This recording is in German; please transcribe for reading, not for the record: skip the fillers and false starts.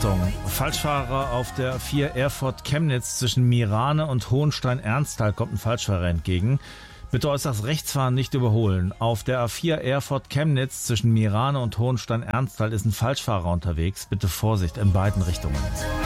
Achtung, Falschfahrer auf der A4 Erfurt-Chemnitz zwischen Mirane und Hohenstein-Ernsthal kommt ein Falschfahrer entgegen. Bitte äußerst rechts fahren, nicht überholen. Auf der A4 Erfurt-Chemnitz zwischen Mirane und Hohenstein-Ernsthal ist ein Falschfahrer unterwegs. Bitte Vorsicht in beiden Richtungen.